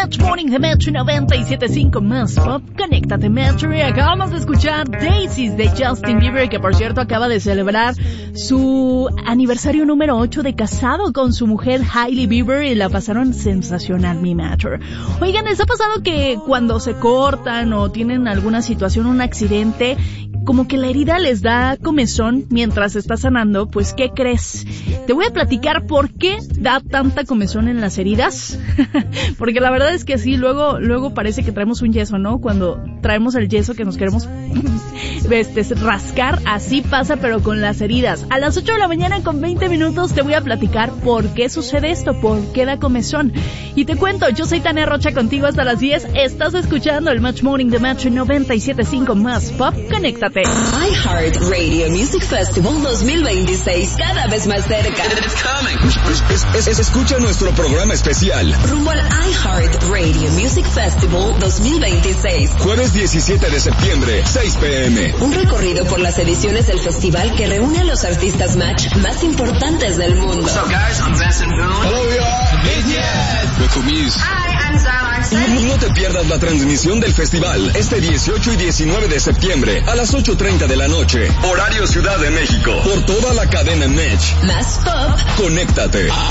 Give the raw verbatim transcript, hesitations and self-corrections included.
Match Morning de Metro noventa y siete punto cinco más pop. Conéctate Metro. Y acabamos de escuchar Daisies de Justin Bieber, que por cierto acaba de celebrar su aniversario número ocho de casado con su mujer Hailey Bieber y la pasaron sensacional, mi Metro. Oigan, ¿les ha pasado que cuando se cortan o tienen alguna situación, un accidente, como que la herida les da comezón mientras está sanando? Pues, ¿qué crees? Te voy a platicar por qué da tanta comezón en las heridas. Porque la verdad es que sí, luego, luego parece que traemos un yeso, ¿no? Cuando traemos el yeso que nos queremos este, rascar, así pasa, pero con las heridas. A las ocho de la mañana con veinte minutos te voy a platicar por qué sucede esto, por qué da comezón. Y te cuento, yo soy Tania Rocha contigo hasta las diez. Estás escuchando el Match Morning de Metro noventa y siete punto cinco más pop. Conéctate. iHeart Radio Music Festival dos mil veintiséis, cada vez más cerca. Es, es, es, escucha nuestro programa especial rumbo al iHeart Radio Music Festival dos mil veintiséis. Jueves diecisiete de septiembre, seis p m Un recorrido por las ediciones del festival que reúne a los artistas match más importantes del mundo. What's up, guys? I'm Benson Boone. Hello, we are B T S. With Kumis. Hi, I'm Zara. No te pierdas la transmisión del festival este dieciocho y diecinueve de septiembre a las ocho treinta de la noche, horario Ciudad de México, por toda la cadena Match. Más pop. Conéctate.